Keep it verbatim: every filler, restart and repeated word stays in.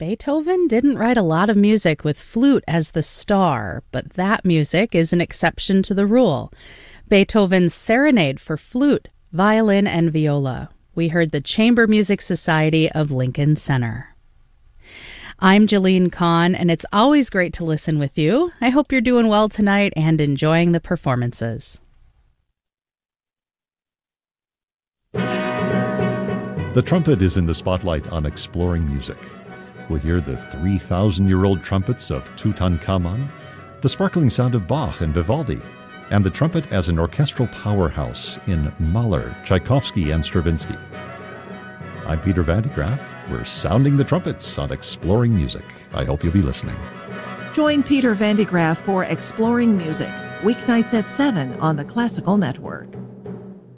Beethoven didn't write a lot of music with flute as the star, but that music is an exception to the rule. Beethoven's Serenade for flute, violin, and viola. We heard the Chamber Music Society of Lincoln Center. I'm Jalene Kahn, and it's always great to listen with you. I hope you're doing well tonight and enjoying the performances. The trumpet is in the spotlight on Exploring Music. We'll hear the three thousand year old trumpets of Tutankhamun, the sparkling sound of Bach and Vivaldi, and the trumpet as an orchestral powerhouse in Mahler, Tchaikovsky, and Stravinsky. I'm Peter Van de Graaff. We're sounding the trumpets on Exploring Music. I hope you'll be listening. Join Peter Van de Graaff for Exploring Music, weeknights at seven on the Classical Network.